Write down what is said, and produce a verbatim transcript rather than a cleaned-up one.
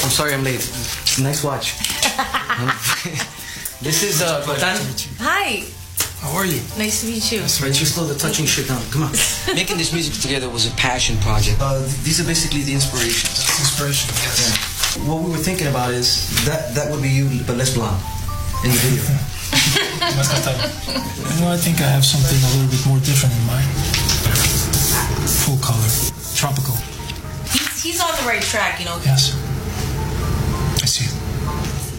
I'm sorry I'm late. Nice watch. This is uh, Dan. Hi. How are you? Nice to meet you. That's right. You slow the touching shit down. Come on. Making this music together was a passion project. Uh, these are basically the inspirations. That's inspiration, yes. Yeah. What we were thinking about is that that would be you, but less blonde in the video. You know, I think I have something a little bit more different in mind. Full color, tropical. He's, he's on the right track, you know. Yes.